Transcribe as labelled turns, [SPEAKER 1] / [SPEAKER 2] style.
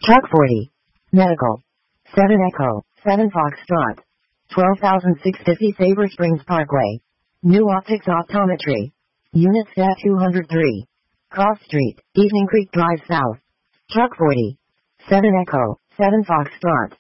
[SPEAKER 1] Truck 40. Medical. 7 Echo, 7 Foxtrot. 12,650 Sabre Springs Parkway. New Optics Optometry. Unit Stat 203. Cross Street, Evening Creek Drive South. Truck 40. 7 Echo, 7 Foxtrot.